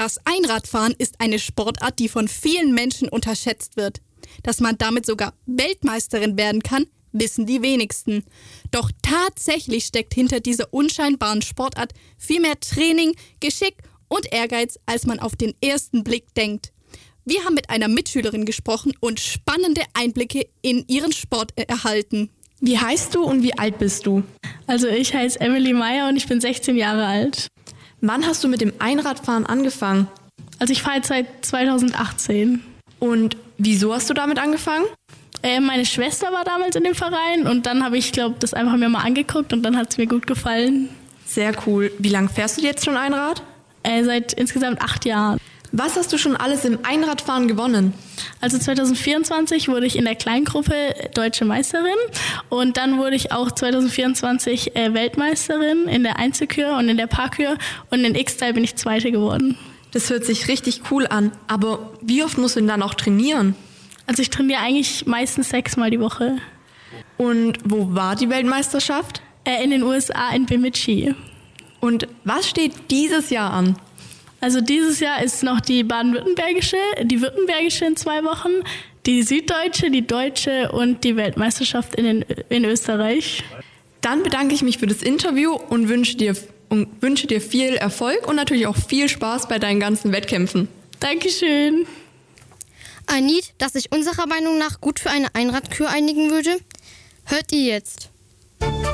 Das Einradfahren ist eine Sportart, die von vielen Menschen unterschätzt wird. Dass man damit sogar Weltmeisterin werden kann, wissen die wenigsten. Doch tatsächlich steckt hinter dieser unscheinbaren Sportart viel mehr Training, Geschick und Ehrgeiz, als man auf den ersten Blick denkt. Wir haben mit einer Mitschülerin gesprochen und spannende Einblicke in ihren Sport erhalten. Wie heißt du und wie alt bist du? Also ich heiße Emily Meyer und ich bin 16 Jahre alt. Wann hast du mit dem Einradfahren angefangen? Also ich fahre jetzt seit 2018. Und wieso hast du damit angefangen? Meine Schwester war damals in dem Verein und dann habe ich, das einfach mir mal angeguckt und dann hat es mir gut gefallen. Sehr cool. Wie lange fährst du jetzt schon Einrad? Seit insgesamt 8 Jahren. Was hast du schon alles im Einradfahren gewonnen? Also 2024 wurde ich in der Kleingruppe Deutsche Meisterin und dann wurde ich auch 2024 Weltmeisterin in der Einzelkür und in der Parkür und in X-Style bin ich Zweite geworden. Das hört sich richtig cool an, aber wie oft musst du denn dann auch trainieren? Also ich trainiere eigentlich meistens 6-mal die Woche. Und wo war die Weltmeisterschaft? In den USA in Bemidji. Und was steht dieses Jahr an? Also dieses Jahr ist noch die baden-württembergische, die württembergische in 2 Wochen, die süddeutsche, die deutsche und die Weltmeisterschaft in Österreich. Dann bedanke ich mich für das Interview und wünsche dir viel Erfolg und natürlich auch viel Spaß bei deinen ganzen Wettkämpfen. Dankeschön. Ein Lied, das sich unserer Meinung nach gut für eine Einradkür einigen würde, hört ihr jetzt.